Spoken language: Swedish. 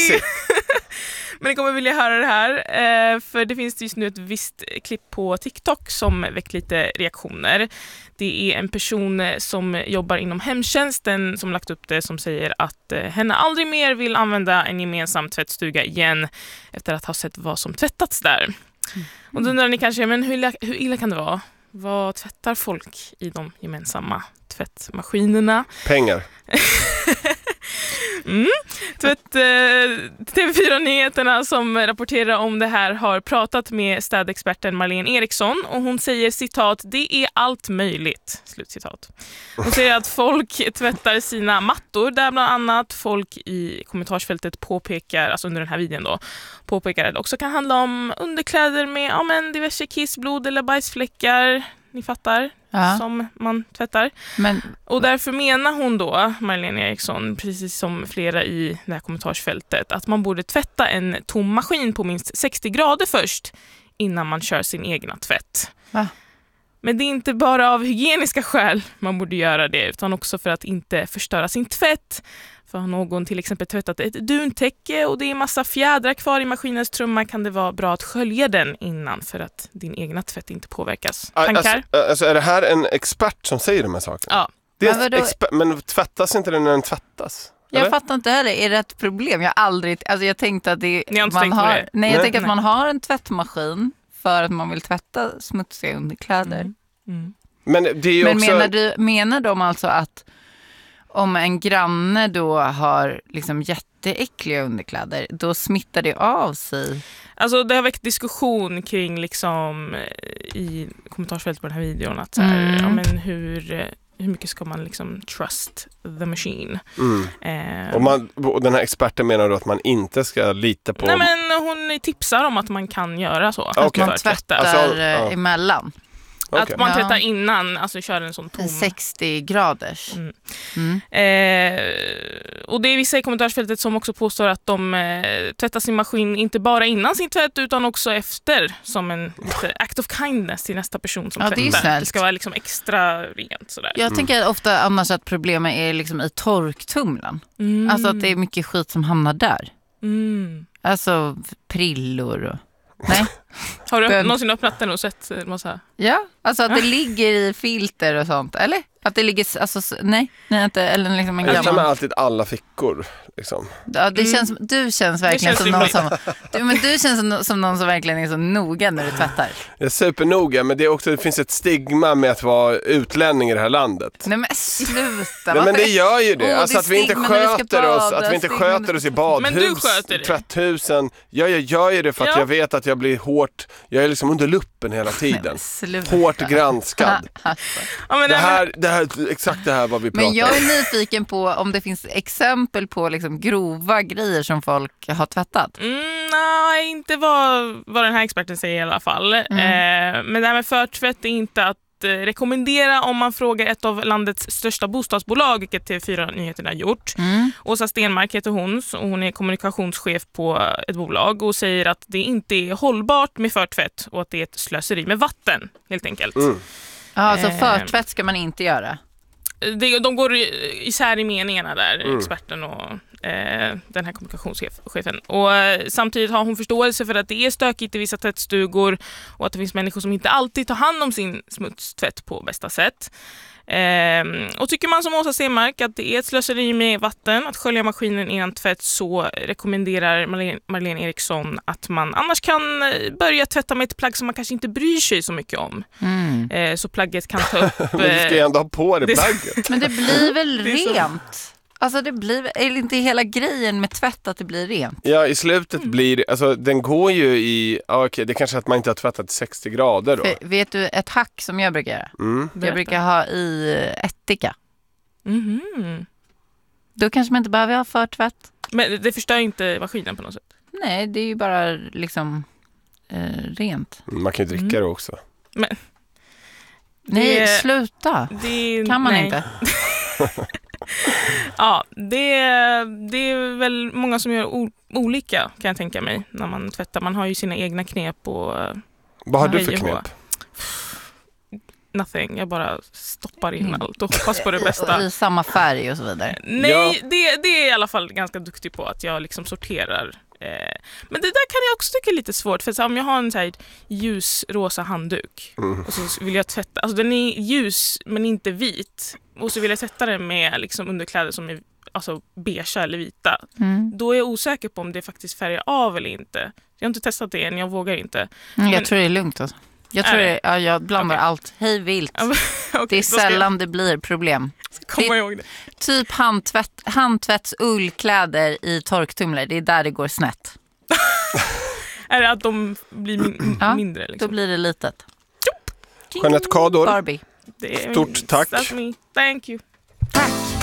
Men ni kommer vilja höra det här, för det finns just nu ett visst klipp på TikTok som väcker lite reaktioner. Det är en person som jobbar inom hemtjänsten som lagt upp det, som säger att henne aldrig mer vill använda en gemensam tvättstuga igen efter att ha sett vad som tvättats där. Och då undrar ni kanske, men hur illa kan det vara? Vad tvättar folk i de gemensamma tvättmaskinerna? Pengar. TV4-nyheterna som rapporterar om det här har pratat med städexperten Marlene Eriksson, och hon säger citat, det är allt möjligt, slutcitat. Hon säger att folk tvättar sina mattor där bland annat. Folk i kommentarsfältet påpekar, alltså under den här videon då, påpekar att det också kan handla om underkläder med diverse kissblod eller bajsfläckar. Ni fattar, som man tvättar. Och därför menar hon då, Marlene Eriksson, precis som flera i det här kommentarsfältet, att man borde tvätta en tom maskin på minst 60 grader först innan man kör sin egna tvätt. Va? Men det är inte bara av hygieniska skäl man borde göra det, utan också för att inte förstöra sin tvätt. För har någon till exempel tvättat ett duntäcke och det är massa fjädrar kvar i maskinens trumma, kan det vara bra att skölja den innan för att din egna tvätt inte påverkas. Tankar? Alltså är det här en expert som säger de här sakerna? Ja. Det är men tvättas inte den när den tvättas? Jag fattar inte heller, är det ett problem? Jag tänkte att jag tänker att man har en tvättmaskin för att man vill tvätta smutsiga underkläder. Men det är också... menar de alltså att om en granne då har liksom jätteäckliga underkläder, då smittar det av sig? Alltså det har väckt diskussion kring liksom i kommentarsfältet på den här videon att så här, ja, men hur mycket ska man liksom trust the machine? Och den här experten menar då att man inte ska lita på... Nej, men hon tipsar om att man kan göra så. Att man tvättar emellan. Att man tvättar innan, alltså kör en sån tom... 60 graders. Och det är vissa i kommentarsfältet som också påstår att de tvättar sin maskin inte bara innan sin tvätt utan också efter, som en act of kindness till nästa person som tvättar. Det ska vara liksom extra rent sådär. Jag tänker ofta annars att problemet är liksom i torktumlan. Alltså att det är mycket skit som hamnar där. Alltså prillor och... Nej. Har du någonsin öppnat den och sett massa? Ja, alltså att det ligger i filter och sånt, eller? Att det ligger, alltså, nej inte, eller liksom en gammal... Jag känner alltid alla fickor, liksom. Ja, det känns, du känns verkligen som någon som... Du känns som någon som verkligen är så noga när du tvättar. Jag är supernoga, men det finns ett stigma med att vara utlänning i det här landet. Nej men sluta. Nej men det gör ju det. Alltså att vi inte sköter oss i badhus, men du sköter det. Tvätthusen. Jag gör ju det för att jag vet att jag blir hårt, jag är liksom under luppen hela tiden. Hårt granskad. Det här, exakt det här vad vi pratar om. Men jag är nyfiken på om det finns exempel på liksom grova grejer som folk har tvättat. Nej, inte vad den här experten säger i alla fall. Men det här med förtvätt är inte att rekommendera om man frågar ett av landets största bostadsbolag, vilket TV4-nyheterna har gjort. Åsa Stenmark heter hon, och hon är kommunikationschef på ett bolag och säger att det inte är hållbart med förtvätt och att det är ett slöseri med vatten, helt enkelt. Ja, så förtvätt ska man inte göra? De går isär i meningarna där, experten och den här kommunikationschefen. Och samtidigt har hon förståelse för att det är stökigt i vissa tvättstugor och att det finns människor som inte alltid tar hand om sin smutstvätt på bästa sätt. Och tycker man som Åsa Stenmark att det är ett slöseri med vatten att skölja maskinen innan tvätt, så rekommenderar Marlene Eriksson att man annars kan börja tvätta med ett plagg som man kanske inte bryr sig så mycket om. Så plagget kan ta upp... Men du ska ju ändå ha på det plagget. Men det blir väl rent? Alltså det blir, är inte hela grejen med tvätt att det blir rent? Ja, i slutet blir det, alltså den går ju i, okej, det är kanske att man inte har tvättat 60 grader då. Vet du ett hack som jag brukar göra? Jag brukar ha i ättika. Då kanske man inte behöver ha förtvätt. Men det förstör inte maskinen på något sätt? Nej, det är ju bara liksom rent. Man kan ju dricka det också. Men nej, sluta. Kan man inte? Ja, det är väl många som gör olika, kan jag tänka mig, när man tvättar. Man har ju sina egna knep och... Vad har du för knep? nothing. Jag bara stoppar in allt och hoppas på det bästa. Och i samma färg och så vidare. Nej, det är jag i alla fall ganska duktig på, att jag liksom sorterar. Men det där kan jag också tycka är lite svårt, för så om jag har en så här ljusrosa handduk och så vill jag tvätta, alltså den är ljus men inte vit, och så vill jag tvätta den med liksom underkläder som är alltså beige eller vita, då är jag osäker på om det faktiskt färgar av eller inte. Jag har inte testat det än, jag vågar inte. Jag tror det är lugnt alltså. Jag blandar allt hej vilt. Det är sällan det blir problem. Komma ihåg det. Typ handtvättsullkläder i torktumlare, det är där det går snett. Är det att de blir mindre? Liksom? Då blir det litet. Jeanette Kador, Barbie. Stort tack. Thank you.